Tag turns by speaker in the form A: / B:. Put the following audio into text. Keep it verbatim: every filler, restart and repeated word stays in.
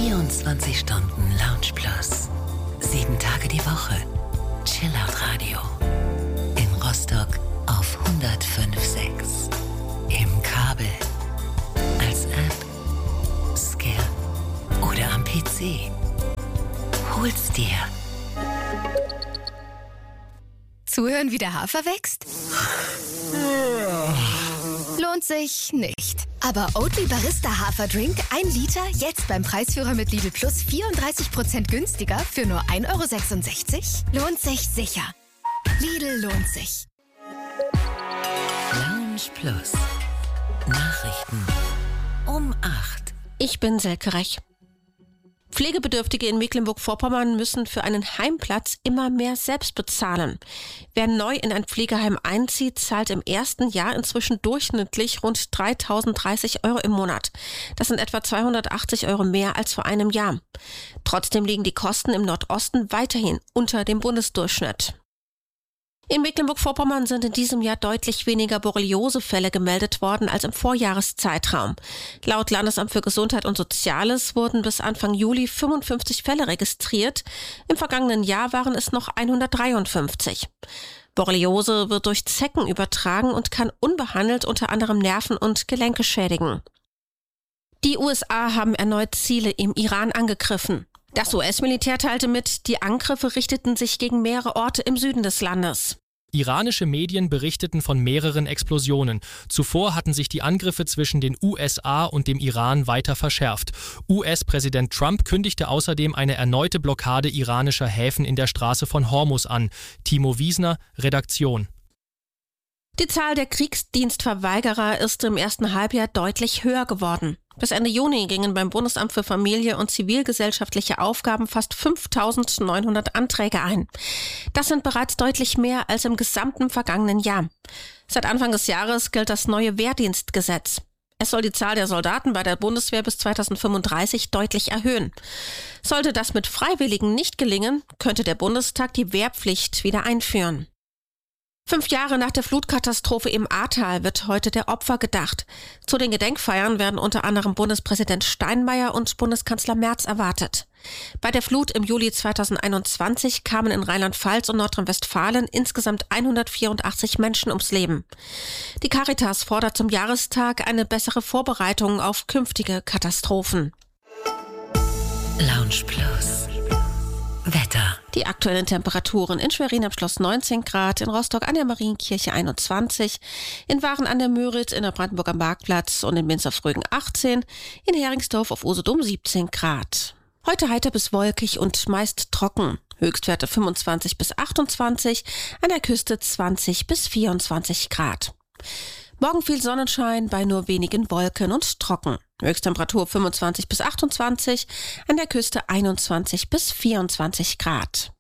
A: vierundzwanzig Stunden Lounge Plus. Sieben Tage die Woche. Chillout Radio. In Rostock auf hundertfünf Komma sechs. Im Kabel. Als App. Skill. Oder am P C. Hol's dir.
B: Zuhören, wie der Hafer wächst? Lohnt sich nicht. Aber Oatly Barista Haferdrink, ein Liter, jetzt beim Preisführer mit Lidl Plus vierunddreißig Prozent günstiger für nur ein Euro sechsundsechzig? Lohnt sich sicher. Lidl lohnt sich.
A: Lounge Plus. Nachrichten um acht.
C: Ich bin Selke Rech. Pflegebedürftige in Mecklenburg-Vorpommern müssen für einen Heimplatz immer mehr selbst bezahlen. Wer neu in ein Pflegeheim einzieht, zahlt im ersten Jahr inzwischen durchschnittlich rund dreitausenddreißig Euro im Monat. Das sind etwa zweihundertachtzig Euro mehr als vor einem Jahr. Trotzdem liegen die Kosten im Nordosten weiterhin unter dem Bundesdurchschnitt. In Mecklenburg-Vorpommern sind in diesem Jahr deutlich weniger Borreliose-Fälle gemeldet worden als im Vorjahreszeitraum. Laut Landesamt für Gesundheit und Soziales wurden bis Anfang Juli fünfundfünfzig Fälle registriert. Im vergangenen Jahr waren es noch hundertdreiundfünfzig. Borreliose wird durch Zecken übertragen und kann unbehandelt unter anderem Nerven und Gelenke schädigen. Die U S A haben erneut Ziele im Iran angegriffen. Das U S-Militär teilte mit, die Angriffe richteten sich gegen mehrere Orte im Süden des Landes.
D: Iranische Medien berichteten von mehreren Explosionen. Zuvor hatten sich die Angriffe zwischen den U S A und dem Iran weiter verschärft. U S-Präsident Trump kündigte außerdem eine erneute Blockade iranischer Häfen in der Straße von Hormuz an. Timo Wiesner, Redaktion.
C: Die Zahl der Kriegsdienstverweigerer ist im ersten Halbjahr deutlich höher geworden. Bis Ende Juni gingen beim Bundesamt für Familie und zivilgesellschaftliche Aufgaben fast fünftausendneunhundert Anträge ein. Das sind bereits deutlich mehr als im gesamten vergangenen Jahr. Seit Anfang des Jahres gilt das neue Wehrdienstgesetz. Es soll die Zahl der Soldaten bei der Bundeswehr bis zweitausendfünfunddreißig deutlich erhöhen. Sollte das mit Freiwilligen nicht gelingen, könnte der Bundestag die Wehrpflicht wieder einführen. Fünf Jahre nach der Flutkatastrophe im Ahrtal wird heute der Opfer gedacht. Zu den Gedenkfeiern werden unter anderem Bundespräsident Steinmeier und Bundeskanzler Merz erwartet. Bei der Flut im Juli zweitausendeinundzwanzig kamen in Rheinland-Pfalz und Nordrhein-Westfalen insgesamt hundertvierundachtzig Menschen ums Leben. Die Caritas fordert zum Jahrestag eine bessere Vorbereitung auf künftige Katastrophen.
A: Lounge Plus. Wetter.
C: Die aktuellen Temperaturen: in Schwerin am Schloss neunzehn Grad, in Rostock an der Marienkirche einundzwanzig, in Waren an der Müritz, in der Brandenburger Marktplatz und in Minz auf Rügen achtzehn, in Heringsdorf auf Usedom siebzehn Grad. Heute heiter bis wolkig und meist trocken. Höchstwerte fünfundzwanzig bis achtundzwanzig, an der Küste zwanzig bis vierundzwanzig Grad. Morgen viel Sonnenschein bei nur wenigen Wolken und trocken. Höchsttemperatur fünfundzwanzig bis achtundzwanzig, an der Küste einundzwanzig bis vierundzwanzig Grad.